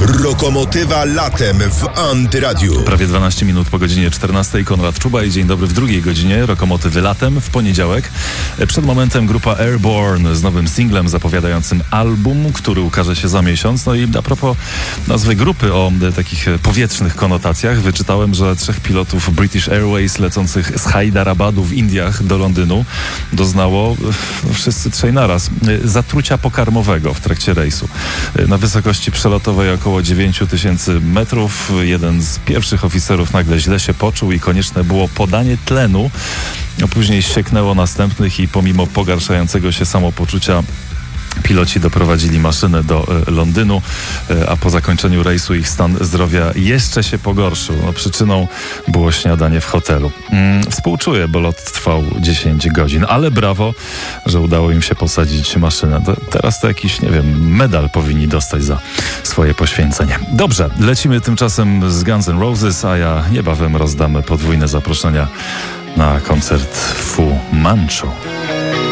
Lokomotywa latem w Antyradiu. Prawie 12 minut po godzinie 14. Konrad Czuba i dzień dobry w drugiej godzinie Lokomotywy latem w poniedziałek. Przed momentem grupa Airborne z nowym singlem zapowiadającym album, który ukaże się za miesiąc. No i a propos nazwy grupy o takich powietrznych konotacjach, wyczytałem, że 3 pilotów British Airways lecących z Hyderabadu w Indiach do Londynu doznało, wszyscy trzej naraz, zatrucia pokarmowego w trakcie rejsu. Na wysokości przelotowej około 9000 metrów jeden z pierwszych oficerów nagle źle się poczuł i konieczne było podanie tlenu. A później ścieknęło następnych i pomimo pogarszającego się samopoczucia piloci doprowadzili maszynę do Londynu, a po zakończeniu rejsu ich stan zdrowia jeszcze się pogorszył. Przyczyną było śniadanie w hotelu. Współczuję, bo lot trwał 10 godzin, ale brawo, że udało im się posadzić maszynę. Teraz to jakiś, nie wiem, medal powinni dostać za swoje poświęcenie. Dobrze, lecimy tymczasem z Guns N' Roses, a ja niebawem rozdamy podwójne zaproszenia na koncert Fu Manchu.